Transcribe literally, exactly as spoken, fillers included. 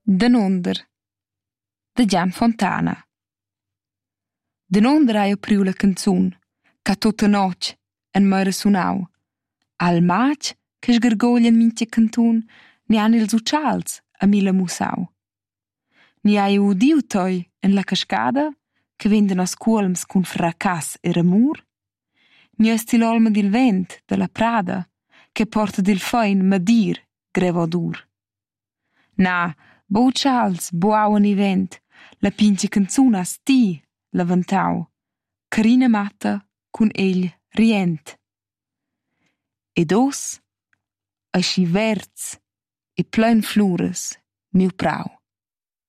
Denonder de Gian Fontana. Denonder hai apriu la canzun ca tutta notg en mei sunau. Al matg che sgargoglia mintga cantun ni han ils uccials a mila musau. Ni hai udiu toi en la cascada che vendan os cuolms cun fracas e ramur. Ni has til olma dil vent de la prada che porta dil fein madir grevo dur. Na, bo uccials, bo auan i vent, la pinche canzun has ti lavantau. Carina matta cun egl rient. Ed os, aschi verts e plein flures, miu prau.